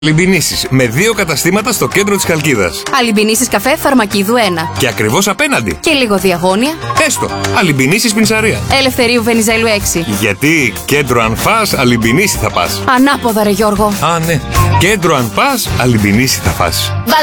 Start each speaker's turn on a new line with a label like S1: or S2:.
S1: Αλυμπινήσεις με 2 καταστήματα στο κέντρο της Χαλκίδας.
S2: Αλυμπινήσεις καφέ Φαρμακίδου 1.
S1: Και ακριβώς απέναντι.
S2: Και λίγο διαγώνια.
S1: Έστω. Αλυμπινήσεις Πινσαρία.
S2: Ελευθερίου Βενιζέλου 6.
S1: Γιατί κέντρο αν φας, Αλυμπινήσι θα πας.
S2: Ανάποδα ρε Γιώργο.
S1: Α, ναι. Κέντρο αν πας, Αλυμπινήσι θα φας.